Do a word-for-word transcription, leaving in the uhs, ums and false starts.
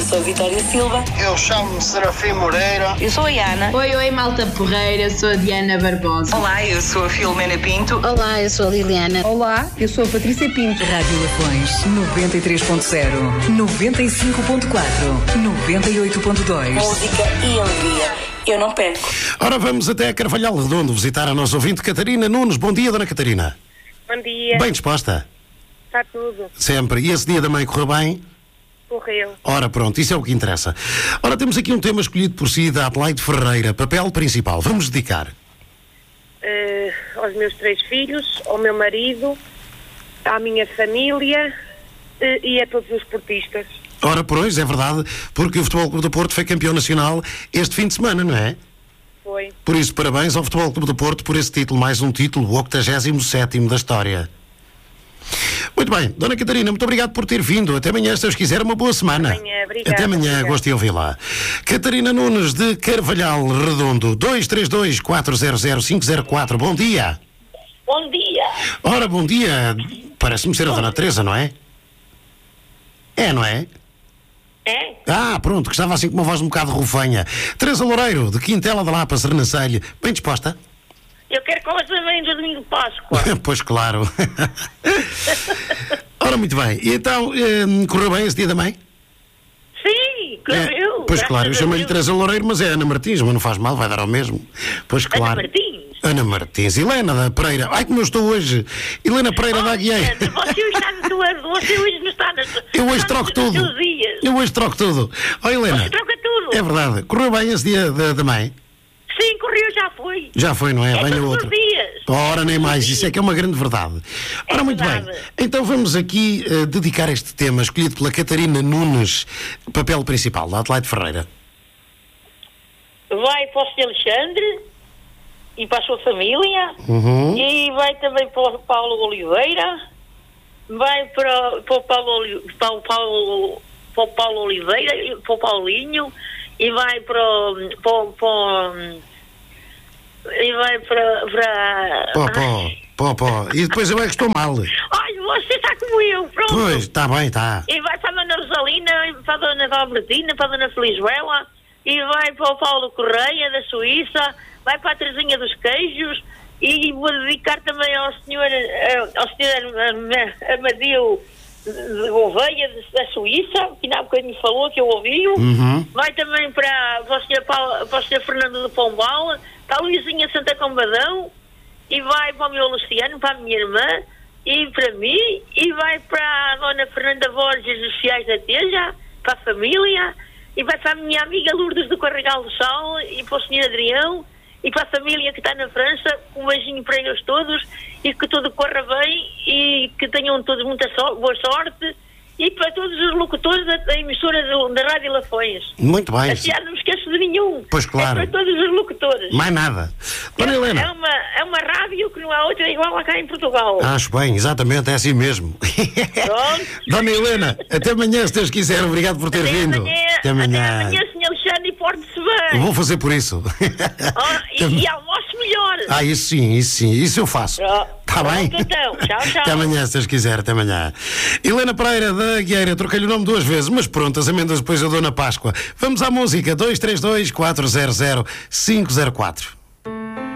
Eu sou a Vitória Silva. Eu chamo-me Serafim Moreira. Eu sou a Ana. Oi, oi, malta porreira, sou a Diana Barbosa. Olá, eu sou a Filomena Pinto. Olá, eu sou a Liliana. Olá, eu sou a Patrícia Pinto. Rádio Lafões, noventa e três ponto zero, noventa e cinco ponto quatro, noventa e oito ponto dois. Música e alegria. Eu não perco. Ora, vamos até a Carvalhal Redondo visitar a nossa ouvinte Catarina Nunes. Bom dia, dona Catarina. Bom dia. Bem disposta? Está tudo. Sempre. E esse dia da mãe correu bem? Correu. Ora, pronto, isso é o que interessa. Ora, temos aqui um tema escolhido por si da Adelaide Ferreira. Papel principal. Vamos dedicar. Uh, aos meus três filhos, ao meu marido, à minha família uh, e a todos os esportistas. Ora, pois, é verdade, porque o Futebol Clube do Porto foi campeão nacional este fim de semana, não é? Foi. Por isso, parabéns ao Futebol Clube do Porto por esse título, mais um título, o octogésimo sétimo da história. Muito bem, dona Catarina, muito obrigado por ter vindo. Até amanhã, se Deus quiser, uma boa semana. Até amanhã, obrigada. Até amanhã, obrigada. gosto de ouvi-la. Catarina Nunes, de Carvalhal Redondo, dois três dois, quatro zero zero, cinco zero quatro. Bom dia. Bom dia. Ora, bom dia. Parece-me ser a dona Teresa, não é? É, não é? É? Ah, pronto, que estava assim com uma voz um bocado rufanha. Teresa Loureiro, de Quintela da Lapa, Sernancelho. Bem disposta? Eu quero que elas também do domingo de Páscoa. Pois claro. Ora, muito bem. E então, eh, correu bem esse dia da mãe? Sim, correu. É, pois claro, eu chamo-lhe Teresa Loureiro, mas é Ana Martins, mas não faz mal, vai dar ao mesmo. Pois claro. Ana Martins? Ana Martins. Helena da Pereira. Ai, como eu estou hoje. Helena Pereira Oh, da Aguiar. Você hoje está na tua... Você hoje não está na... Eu hoje está troco nos tudo. seus dias. Eu hoje troco tudo. Ó, Helena. Você troca tudo. É verdade. Correu bem esse dia da, da mãe? Sim, correu, já foi. Já foi, não é? É Venha todos outro. os dias. Ora, nem Todos os mais. dias. Isso é que é uma grande verdade. Ora, É muito verdade. bem. Então vamos aqui uh, dedicar este tema, escolhido pela Catarina Nunes, papel principal, da Adelaide Ferreira. Vai para o senhor Alexandre e para a sua família. Uhum. E vai também para o Paulo Oliveira. Vai para, para, o, Paulo, Oli- para, o, Paulo, para o Paulo Oliveira, e para o Paulinho. E vai para, o- para, o- para o- e vai para... para... Pó, pó, pó, pó. E depois eu é que estou mal. Ai, você está como eu, pronto. Pois, está bem, está. E vai para a Dona Rosalina, e para a Dona Valbertina, para a Dona Felizbela, e vai para o Paulo Correia, da Suíça, vai para a Terezinha dos Queijos, e vou dedicar também ao senhor, eh, ao senhor Am- Amadeu de Gouveia, de- da Suíça, que na época me falou, que eu ouvi-o. Uhum. Vai também para, para, o senhor Paulo, para o senhor Fernando de Pombal, para a Luizinha Santa Combadão, e vai para o meu Luciano, para a minha irmã, e para mim, e vai para a Dona Fernanda Borges dos Fiais da Teja, para a família, e vai para a minha amiga Lourdes do Carregal do Sal, e para o senhor Adrião, e para a família que está na França. Um beijinho para eles todos, e que tudo corra bem, e que tenham todos muita so- boa sorte, e para todos os locutores da, da emissora do, da Rádio Lafões. Muito bem. Assim, já não me esqueço de nenhum. Pois claro. É para todos os locutores. Mais nada. Dona É, é, Helena. uma, é uma rádio que não há outra igual a cá em Portugal. Acho bem, exatamente, é assim mesmo. Pronto. Dona Helena, até amanhã, se Deus quiser. Obrigado por ter Até vindo. amanhã, Até amanhã. Até amanhã, senhor Alexandre, e porte-se bem. Vou fazer por isso. Oh, e, e almoço melhor. Ah, isso sim, isso sim, isso eu faço. Pronto. Está bem? Pronto, então. Tchau, tchau. Até amanhã, se Deus quiser, até amanhã. Helena Pereira, da Agueira, troquei-lhe o nome duas vezes, mas pronto, as emendas depois da Dona Páscoa. Vamos à música, dois três dois, quatro zero zero, cinco zero quatro.